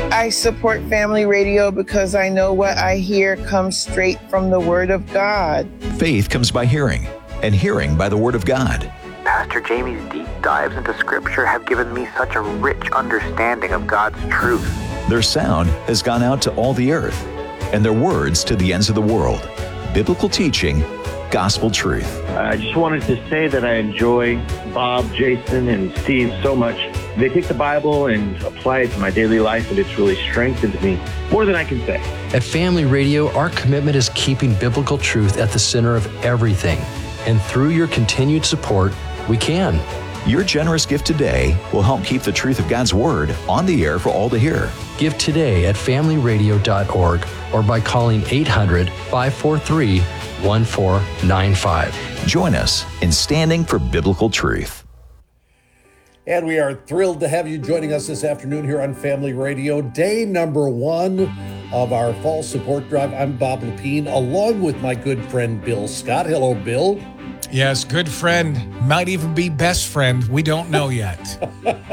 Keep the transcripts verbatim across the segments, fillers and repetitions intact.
I support Family Radio because I know what I hear comes straight from the Word of God. Faith comes by hearing, and hearing by the Word of God. Pastor Jamie's deep dives into Scripture have given me such a rich understanding of God's truth. Their sound has gone out to all the earth, and their words to the ends of the world. Biblical teaching, gospel truth. I just wanted to say that I enjoy Bob, Jason, and Steve so much. They take the Bible and apply it to my daily life, and it's really strengthened me more than I can say. At Family Radio, our commitment is keeping biblical truth at the center of everything. And through your continued support, we can. Your generous gift today will help keep the truth of God's Word on the air for all to hear. Give today at family radio dot org or by calling eight hundred, five four three, one four nine five. Join us in standing for biblical truth. And we are thrilled to have you joining us this afternoon here on Family Radio. Day number one of our fall support drive. I'm Bob Lepine, along with my good friend Bill Scott. Hello, Bill. Yes, good friend. Might even be best friend. We don't know yet.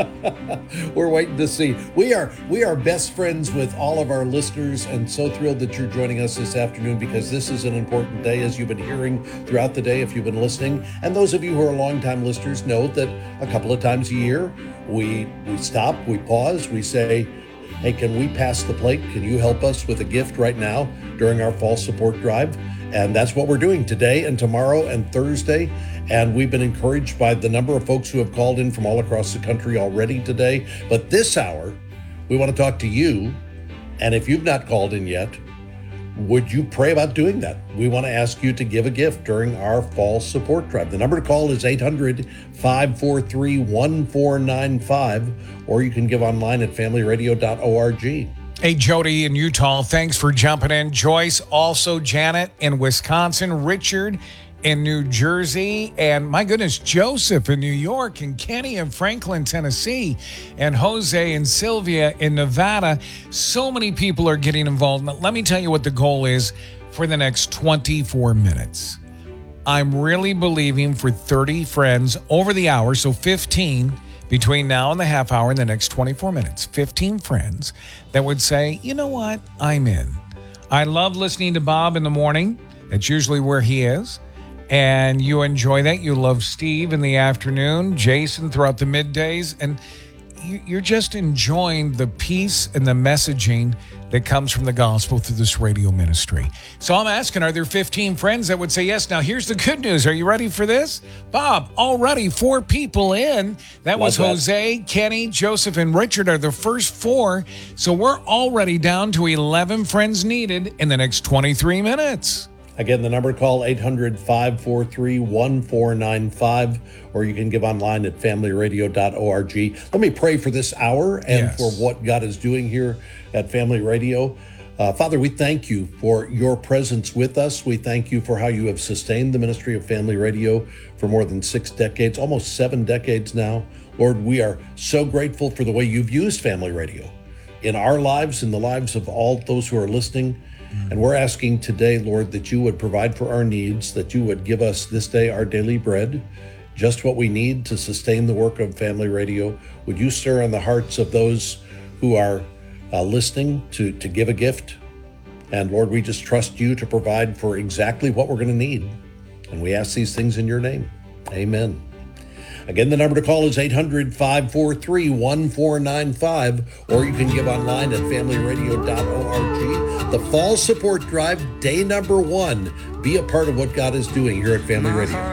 We're waiting to see. We are we are best friends with all of our listeners, and so thrilled that you're joining us this afternoon, because this is an important day, as you've been hearing throughout the day if you've been listening. And those of you who are longtime listeners know that a couple of times a year we we stop, we pause, we say, hey, can we pass the plate? Can you help us with a gift right now during our fall support drive? And that's what we're doing today and tomorrow and Thursday. And we've been encouraged by the number of folks who have called in from all across the country already today. But this hour, we want to talk to you. And if you've not called in yet, would you pray about doing that? We want to ask you to give a gift during our fall support drive. The number to call is eight hundred, five four three, one four nine five, or you can give online at family radio dot org. Hey, Jody in Utah, thanks for jumping in. Joyce, also Janet in Wisconsin, Richard in New Jersey, and my goodness, Joseph in New York, and Kenny in Franklin, Tennessee, and Jose and Sylvia in Nevada. So many people are getting involved. Now, let me tell you what the goal is for the next twenty-four minutes. I'm really believing for thirty friends over the hour, so fifteen between now and the half hour in the next twenty-four minutes, fifteen friends that would say, you know what, I'm in. I love listening to Bob in the morning. That's usually where he is. And you enjoy that. You love Steve in the afternoon, Jason throughout the middays, and you're just enjoying the peace and the messaging that comes from the gospel through this radio ministry. So I'm asking, are there fifteen friends that would say yes? Now, here's the good news. Are you ready for this? Bob, already four people in. That was Love that. Jose, Kenny, Joseph, and Richard are the first four. So we're already down to eleven friends needed in the next twenty-three minutes. Again, the number to call, eight hundred, five four three, one four nine five, or you can give online at family radio dot org. Let me pray for this hour and Yes. for what God is doing here at Family Radio. Uh, Father, we thank you for your presence with us. We thank you for how you have sustained the ministry of Family Radio for more than six decades, almost seven decades now. Lord, we are so grateful for the way you've used Family Radio in our lives, in the lives of all those who are listening. And we're asking today, Lord, that you would provide for our needs, that you would give us this day our daily bread, just what we need to sustain the work of Family Radio. Would you stir on the hearts of those who are uh, listening to, to give a gift? And Lord, we just trust you to provide for exactly what we're going to need. And we ask these things in your name. Amen. Again, the number to call is eight hundred, five four three, one four nine five, or you can give online at family radio dot org. The Fall Support Drive, day number one. Be a part of what God is doing here at Family Radio.